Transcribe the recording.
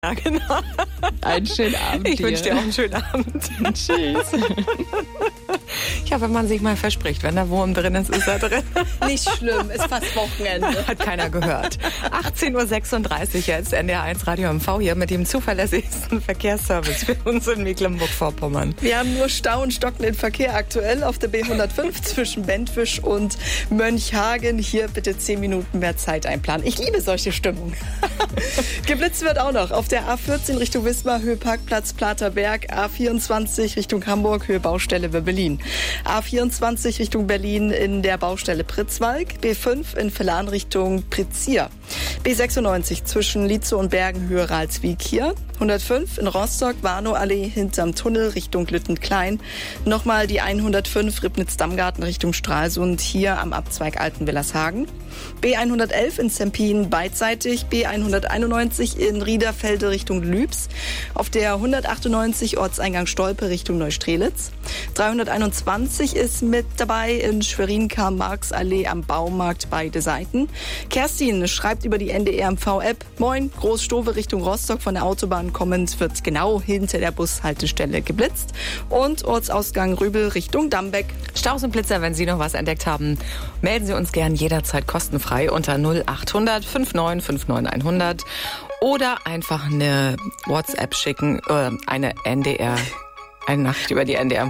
Ja, genau. Einen schönen Abend. Ich wünsche dir auch einen schönen Abend. Tschüss. Ja, wenn man sich mal verspricht, wenn der Wurm drin ist, ist er drin. Nicht schlimm, ist fast Wochenende. Hat keiner gehört. 18.36 Uhr jetzt, NDR1 Radio MV hier mit dem zuverlässigsten Verkehrsservice für uns in Mecklenburg-Vorpommern. Wir haben nur Stau und stockenden Verkehr aktuell auf der B105 zwischen Bentwisch und Mönchhagen. Hier bitte 10 Minuten mehr Zeit einplanen. Ich liebe solche Stimmung. Geblitzt wird auch noch auf der A14 Richtung Wismar, Höhe Parkplatz Platerberg, A24 Richtung Hamburg, Höhe Baustelle Wöbbelin. A24 Richtung Berlin in der Baustelle Pritzwalk, B5 in Villan Richtung Pritzia. B96 zwischen Lietzow und Bergen, Höhe Ralswiek hier. 105 in Rostock, Warnow-Allee hinterm Tunnel Richtung Lüttenklein. Nochmal die 105 Ribnitz-Dammgarten Richtung Stralsund, hier am Abzweig Altenwillershagen. B111 in Zempin beidseitig, B191 in Riederfelde Richtung Lübs, auf der 198 Ortseingang Stolpe Richtung Neustrelitz. 321 ist mit dabei in Schwerin-Karl-Marx-Allee am Baumarkt beide Seiten. Kerstin schreibt über die NDR-MV-App: Moin, Großstowe Richtung Rostock von der Autobahn kommend wird genau hinter der Bushaltestelle geblitzt. Und Ortsausgang Rübel Richtung Dambeck. Staus und Blitzer, wenn Sie noch was entdeckt haben, melden Sie uns gern jederzeit kostenfrei unter 0800 59 59 100 oder einfach eine WhatsApp schicken, eine Nachricht über die NDR